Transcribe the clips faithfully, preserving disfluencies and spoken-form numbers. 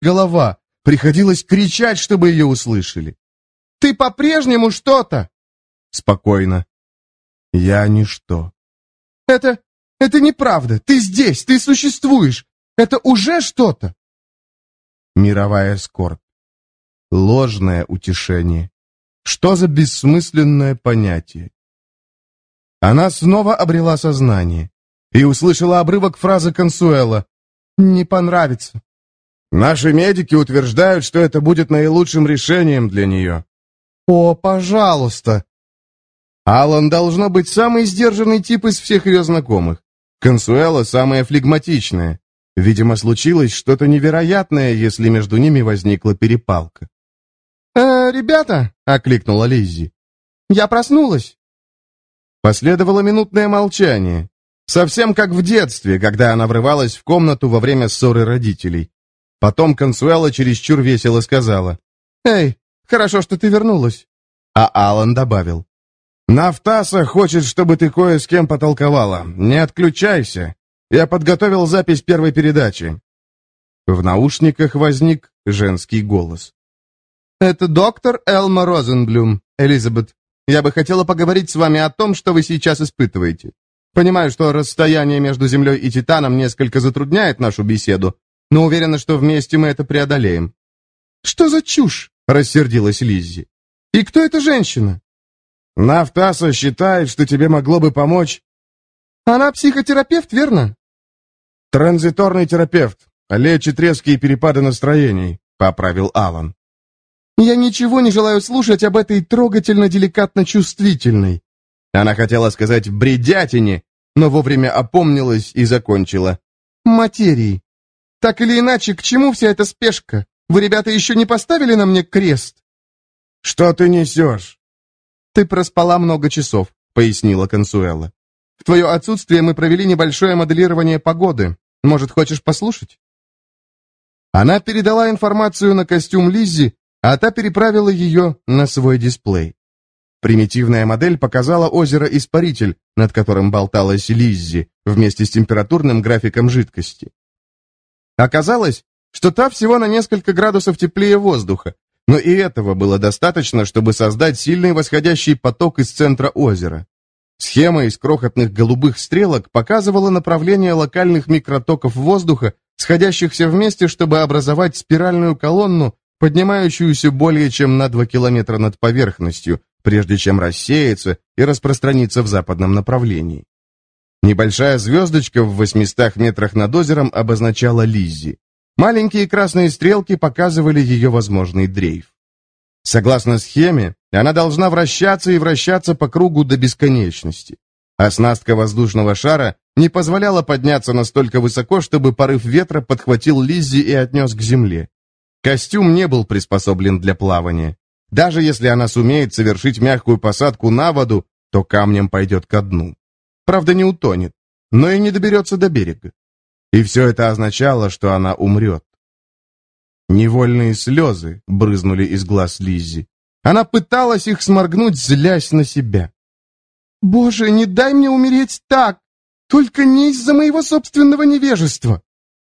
голова. Приходилось кричать, чтобы ее услышали. «Ты по-прежнему что-то!» Спокойно. «Я ничто». «Это... это неправда. Ты здесь, ты существуешь. Это уже что-то!» Мировая скорбь. Ложное утешение. Что за бессмысленное понятие? Она снова обрела сознание и услышала обрывок фразы Консуэла. «Не понравится». «Наши медики утверждают, что это будет наилучшим решением для нее». «О, пожалуйста!» Алан должно быть самый сдержанный тип из всех ее знакомых. Консуэла самая флегматичная. Видимо, случилось что-то невероятное, если между ними возникла перепалка. «Э, ребята!» — окликнула Лиззи. «Я проснулась!» Последовало минутное молчание. Совсем как в детстве, когда она врывалась в комнату во время ссоры родителей. Потом Консуэла чересчур весело сказала: «Эй, хорошо, что ты вернулась!» А Алан добавил: «Нафтаса хочет, чтобы ты кое с кем потолковала. Не отключайся. Я подготовил запись первой передачи». В наушниках возник женский голос. «Это доктор Элма Розенблюм, Элизабет. Я бы хотела поговорить с вами о том, что вы сейчас испытываете. Понимаю, что расстояние между Землей и Титаном несколько затрудняет нашу беседу, но уверена, что вместе мы это преодолеем». «Что за чушь?» — рассердилась Лиззи. «И кто эта женщина?» «Нафтаса считает, что тебе могло бы помочь». «Она психотерапевт, верно?» «Транзиторный терапевт. Лечит резкие перепады настроений», — поправил Алан. «Я ничего не желаю слушать об этой трогательно-деликатно-чувствительной». Она хотела сказать «бредятине», но вовремя опомнилась и закончила. «Материи. Так или иначе, к чему вся эта спешка? Вы, ребята, еще не поставили на мне крест?» «Что ты несешь?» «Ты проспала много часов», — пояснила Консуэла. «В твое отсутствие мы провели небольшое моделирование погоды. Может, хочешь послушать?» Она передала информацию на костюм Лиззи, а та переправила ее на свой дисплей. Примитивная модель показала озеро-испаритель, над которым болталась Лиззи, вместе с температурным графиком жидкости. Оказалось, что та всего на несколько градусов теплее воздуха, но и этого было достаточно, чтобы создать сильный восходящий поток из центра озера. Схема из крохотных голубых стрелок показывала направление локальных микротоков воздуха, сходящихся вместе, чтобы образовать спиральную колонну, поднимающуюся более чем на два километра над поверхностью, прежде чем рассеяться и распространиться в западном направлении. Небольшая звездочка в восьмистах метрах над озером обозначала Лиззи. Маленькие красные стрелки показывали ее возможный дрейф. Согласно схеме, она должна вращаться и вращаться по кругу до бесконечности. Оснастка воздушного шара не позволяла подняться настолько высоко, чтобы порыв ветра подхватил Лиззи и отнес к земле. Костюм не был приспособлен для плавания. Даже если она сумеет совершить мягкую посадку на воду, то камнем пойдет ко дну. Правда, не утонет, но и не доберется до берега. И все это означало, что она умрет. Невольные слезы брызнули из глаз Лиззи. Она пыталась их сморгнуть, злясь на себя. «Боже, не дай мне умереть так! Только не из-за моего собственного невежества!»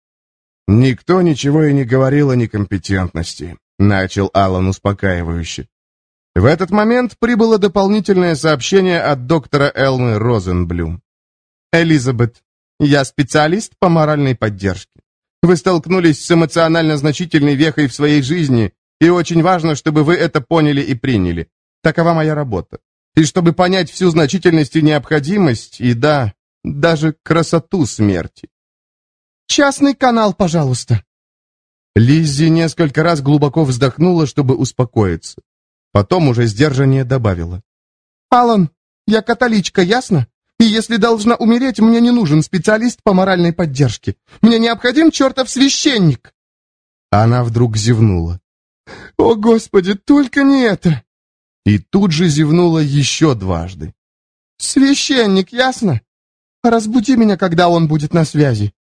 «Никто ничего и не говорил о некомпетентности», — начал Алан успокаивающе. В этот момент прибыло дополнительное сообщение от доктора Элмы Розенблюм. «Элизабет, я специалист по моральной поддержке. Вы столкнулись с эмоционально значительной вехой в своей жизни, и очень важно, чтобы вы это поняли и приняли. Такова моя работа. И чтобы понять всю значительность и необходимость, и да, даже красоту смерти». «Частный канал, пожалуйста». Лиззи несколько раз глубоко вздохнула, чтобы успокоиться. Потом уже сдержаннее добавила. «Алан, я католичка, ясно? И если должна умереть, мне не нужен специалист по моральной поддержке. Мне необходим чертов священник». Она вдруг зевнула. «О, Господи, только не это!» И тут же зевнула еще дважды. «Священник, ясно? Разбуди меня, когда он будет на связи».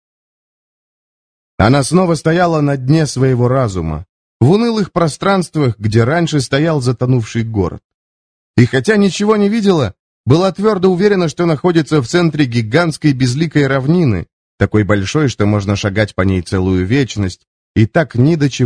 Она снова стояла на дне своего разума, в унылых пространствах, где раньше стоял затонувший город. И хотя ничего не видела, была твердо уверена, что находится в центре гигантской безликой равнины, такой большой, что можно шагать по ней целую вечность, и так ни до чего